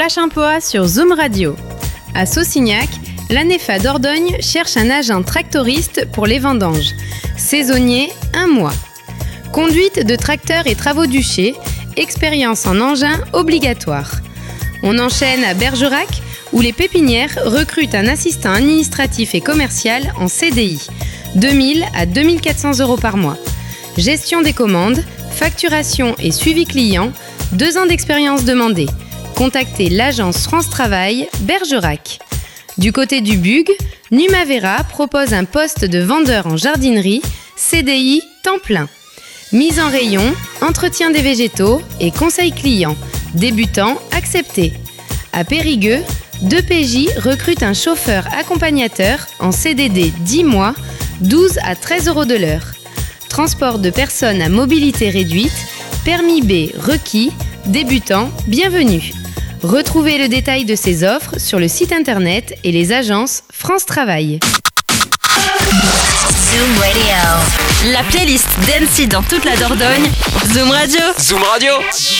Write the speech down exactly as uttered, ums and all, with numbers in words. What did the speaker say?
Flash Emploi sur Zoom Radio. À Saucignac, l'ANEFA Dordogne cherche un agent tractoriste pour les vendanges. Saisonnier, un mois. Conduite de tracteur et travaux du chai, expérience en engin obligatoire. On enchaîne à Bergerac, où les pépinières recrutent un assistant administratif et commercial en C D I, deux mille à deux mille quatre cents euros par mois. Gestion des commandes, facturation et suivi client, deux ans d'expérience demandée. Contactez l'agence France Travail, Bergerac. Du côté du Bug, Numavera propose un poste de vendeur en jardinerie, C D I temps plein. Mise en rayon, entretien des végétaux et conseil client. Débutant accepté. À Périgueux, deux P J recrutent un chauffeur accompagnateur en C D D dix mois, douze à treize euros de l'heure. Transport de personnes à mobilité réduite, permis B requis, débutant, bienvenue. Retrouvez le détail de ces offres sur le site internet et les agences France Travail. Zoom Radio. La playlist d'M C dans toute la Dordogne. Zoom Radio. Zoom Radio.